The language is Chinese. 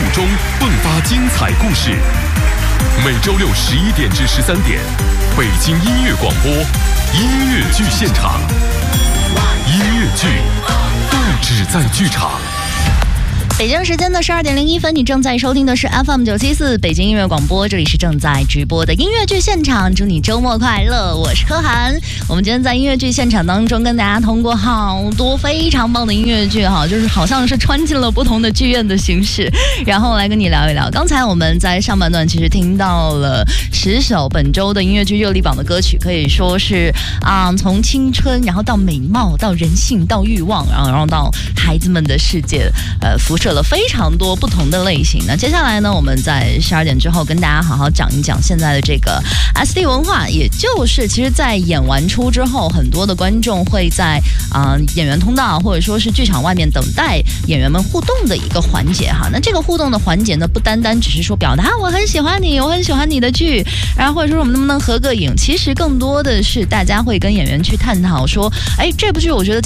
中迸发精彩故事。每周六11点至13点，北京音乐广播音乐剧现场，音乐剧不只在剧场。 北京时间的12点01分，你正在收听的是 FM974 北京音乐广播，这里是正在直播的音乐剧现场，祝你周末快乐，我是柯涵。我们今天在音乐剧现场当中跟大家通过好多非常棒的音乐剧哈，就是好像是穿进了不同的剧院的形式，然后来跟你聊一聊。刚才我们在上半段其实听到了10首本周的音乐剧热力榜的歌曲，可以说是从青春，然后到美貌，到人性，到欲望，然后到孩子们的世界，辐射了非常多不同的类型。那接下来呢，我们在12点之后跟大家好好讲一讲现在的这个 SD 文化，也就是其实在演完出之后，很多的观众会在演员通道或者说是剧场外面等待演员们互动的一个环节哈。那这个互动的环节呢，不单单只是说表达我很喜欢你，我很喜欢你的剧，然后或者说我们能不能合个影，其实更多的是大家会跟演员去探讨说，这部剧我觉得